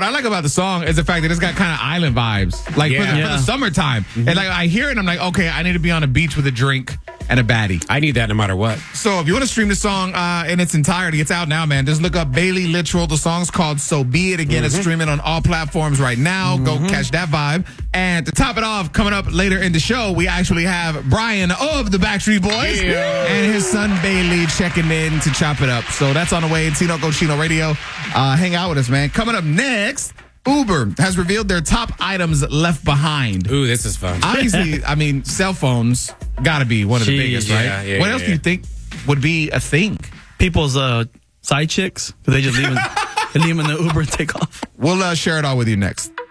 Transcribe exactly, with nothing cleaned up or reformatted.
what I like about the song is the fact that it's got kind of island vibes, like Yeah. for, the, Yeah. for the summertime. Mm-hmm. And like I hear it, I'm like, okay, I need to be on a beach with a drink and a baddie. I need that no matter what. So if you want to stream the song uh, in its entirety, it's out now, man. Just look up Bailey Littrell. The song's called So Be It. Again, it's streaming on all platforms right now. Go catch that vibe. And to top it off, coming up later in the show, we actually have Brian of the Backstreet Boys Yeah. and his son Bailey checking in to chop it up. So that's on the way. Tino Cochino Radio. Uh, hang out with us, man. Coming up next, Uber has revealed their top items left behind. Ooh, this is fun. Obviously, I mean, cell phones got to be one of the Jeez, biggest, right? yeah, yeah, what yeah, else yeah. do you think would be a thing? People's uh, side chicks, they just leave, in, they leave 'em in the Uber and take off. We'll uh, share it all with you next.